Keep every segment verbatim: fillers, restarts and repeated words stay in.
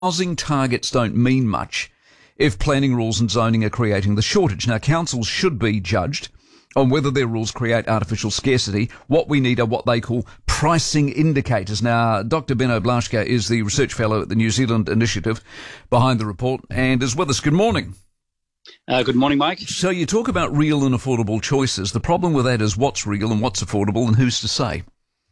housing targets don't mean much if planning rules and zoning are creating the shortage. Now, councils should be judged on whether their rules create artificial scarcity. What we need are what they call pricing indicators. Now, Doctor Benno Blazka is the research fellow at the New Zealand Initiative behind the report and is with us. Good morning. Uh, good morning, Mike. So you talk about real and affordable choices. The problem with that is what's real and what's affordable and who's to say?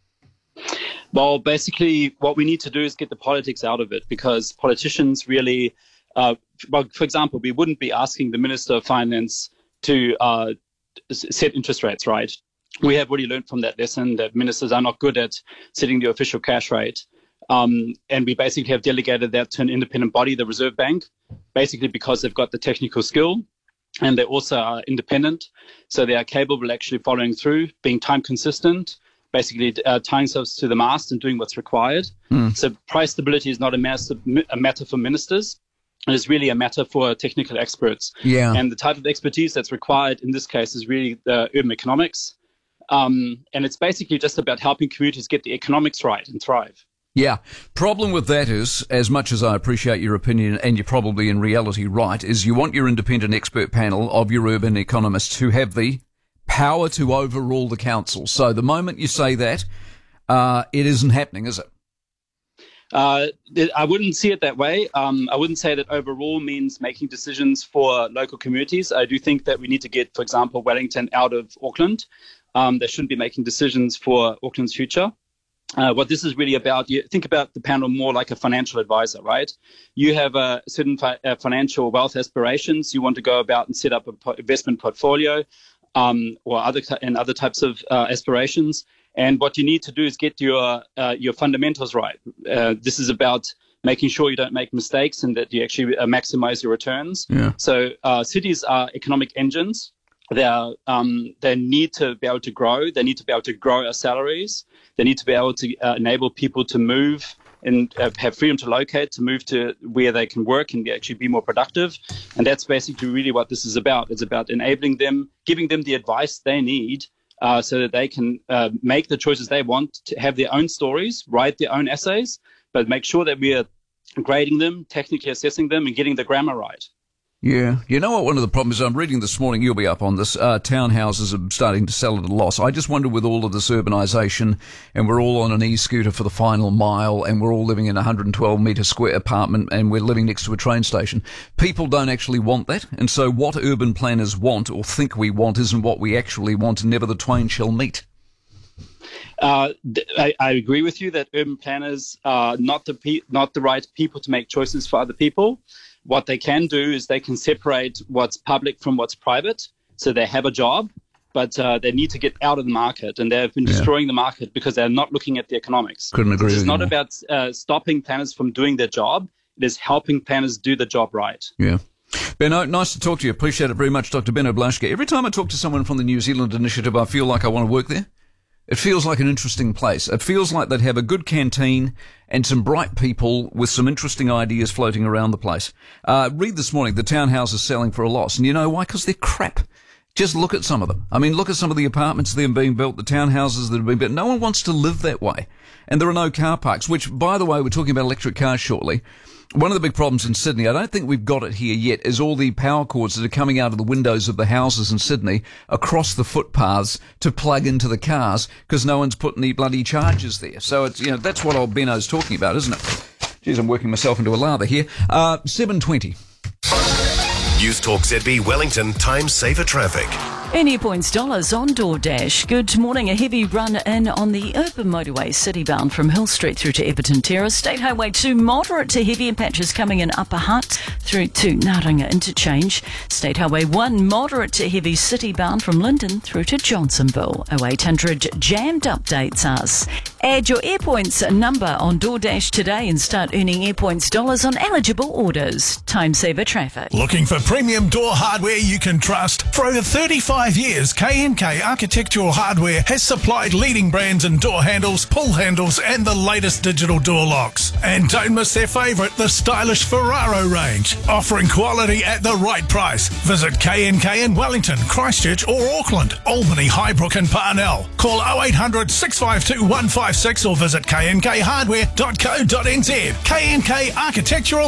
Well, basically, what we need to do is get the politics out of it, because politicians really, uh, well, for example, we wouldn't be asking the Minister of Finance to uh, set interest rates, right? We have already learned from that lesson that ministers are not good at setting the official cash rate. Um, and we basically have delegated that to an independent body, the Reserve Bank, basically because they've got the technical skill and they also are independent. So they are capable of actually following through, being time consistent, basically uh, tying themselves to the mast and doing what's required. Mm. So price stability is not a, mass, a matter for ministers. It is really a matter for technical experts. Yeah. And the type of expertise that's required in this case is really the urban economics. Um, and it's basically just about helping communities get the economics right and thrive. Yeah. Problem with that is, as much as I appreciate your opinion, and you're probably in reality right, is you want your independent expert panel of your urban economists who have the power to overrule the council. So the moment you say that, uh, it isn't happening, is it? Uh, I wouldn't see it that way. Um, I wouldn't say that overrule means making decisions for local communities. I do think that we need to get, for example, Wellington out of Auckland. Um, they shouldn't be making decisions for Auckland's future. Uh, what this is really about, you think about the panel more like a financial advisor, right? You have a certain fi- uh, financial wealth aspirations. You want to go about and set up an po- investment portfolio um, or other t- and other types of uh, aspirations. And what you need to do is get your uh, your fundamentals right. Uh, this is about making sure you don't make mistakes and that you actually uh, maximize your returns. Yeah. So uh, cities are economic engines. They are, um, they need to be able to grow. They need to be able to grow our salaries. They need to be able to uh, enable people to move and uh, have freedom to locate, to move to where they can work and actually be more productive. And that's basically really what this is about. It's about enabling them, giving them the advice they need uh, so that they can uh, make the choices they want, to have their own stories, write their own essays, but make sure that we are grading them, technically assessing them, and getting the grammar right. Yeah. You know what one of the problems is? I'm reading this morning, you'll be up on this, uh, townhouses are starting to sell at a loss. I just wonder with all of this urbanisation and we're all on an e-scooter for the final mile and we're all living in a one hundred twelve metre square apartment and we're living next to a train station, people don't actually want that. And so what urban planners want or think we want isn't what we actually want, and never the twain shall meet. Uh, I, I agree with you that urban planners are not the pe- not the right people to make choices for other people. What they can do is they can separate what's public from what's private. So they have a job, but uh, they need to get out of the market, and they've been Yeah. destroying the market because they're not looking at the economics. Couldn't agree It's with you not more. about uh, stopping planners from doing their job. It is helping planners do the job right. Yeah. Benno, nice to talk to you. Appreciate it very much, Doctor Benno Blazka. Every time I talk to someone from the New Zealand Initiative, I feel like I want to work there. It feels like an interesting place. It feels like they'd have a good canteen and some bright people with some interesting ideas floating around the place. Uh, read this morning, the townhouses selling for a loss. And you know why? Because they're crap. Just look at some of them. I mean, look at some of the apartments that are being built, the townhouses that have been built. No one wants to live that way. And there are no car parks, which, by the way, we're talking about electric cars shortly. One of the big problems in Sydney, I don't think we've got it here yet, is all the power cords that are coming out of the windows of the houses in Sydney across the footpaths to plug into the cars because no one's putting the bloody chargers there. So it's, you know, that's what old Benno's talking about, isn't it? Jeez, I'm working myself into a lather here. Uh, seven twenty. News Talk Z B Wellington, time saver traffic. Any points dollars on DoorDash. Good morning. A heavy run in on the urban motorway city-bound from Hill Street through to Everton Terrace. State Highway two, moderate to heavy in patches coming in Upper Hutt through to Naranga Interchange. State Highway one, moderate to heavy city-bound from Linden through to Johnsonville. oh eight hundred jammed updates us. Add your AirPoints number on DoorDash today and start earning AirPoints dollars on eligible orders. Time saver traffic. Looking for premium door hardware you can trust? For over thirty-five five years, K and K Architectural Hardware has supplied leading brands in door handles, pull handles and the latest digital door locks. And don't miss their favourite, the stylish Ferraro range, offering quality at the right price. Visit K and K in Wellington, Christchurch or Auckland, Albany, Highbrook and Parnell. Call oh eight hundred, six five two, one five six or visit k n k hardware dot co dot n z. K and K Architectural